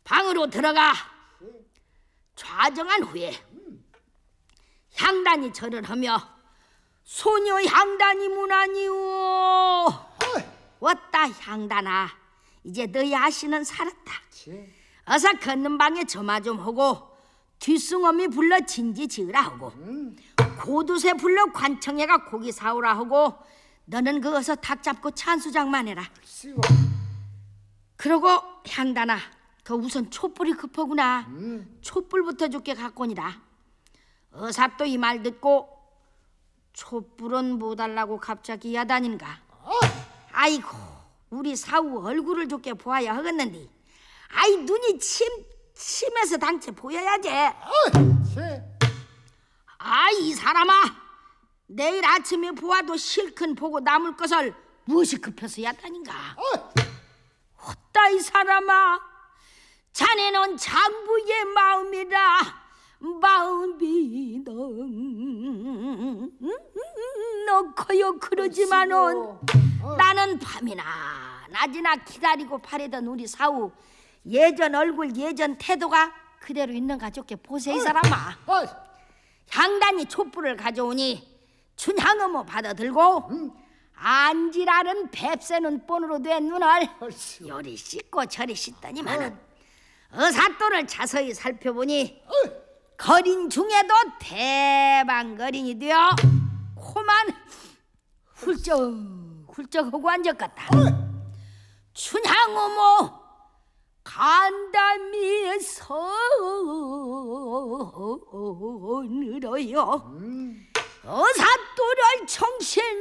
방으로 들어가 좌정한 후에 향단이 절을 하며 소녀 향단이 무나니오. 왔다 향단아, 이제 너희 아씨는 살았다. 어서 걷는 방에 점화 좀 하고 뒷승엄이 불러 진지 지으라 하고 고두새 불러 관청해가 고기 사오라 하고 너는 그 어서 닭 잡고 찬수장만 해라. 그러고 향단아, 그 우선 촛불이 급하구나. 촛불부터 좋게 갖고니라. 어사 또 이 말 듣고 촛불은 뭐 달라고 갑자기 야단인가. 아이고, 우리 사우 얼굴을 좋게 보아야 하겠는데 아이 눈이 침에서 당체 보여야지. 이 사람아, 내일 아침에 보아도 실컷 보고 남을 것을 무엇이 급해서 야단인가. 헛다 이 사람아, 자네는 장부의 마음이라. 마음이 넣고요. 그러지만은 나는 밤이나 낮이나 기다리고 바래던 우리 사우 예전 얼굴 예전 태도가 그대로 있는가 좋게 보세 이 사람아. 향단이 촛불을 가져오니 춘향어머 받아들고 안지라는 뱁새는 본으로 된 눈을 요리 씻고 저리 씻더니만은 어사또를 자세히 살펴보니 거린 중에도 대방거린이 되어 코만 훌쩍 하고 앉았겠다. 춘향어머 간담이 서늘어요. 어사또를 청신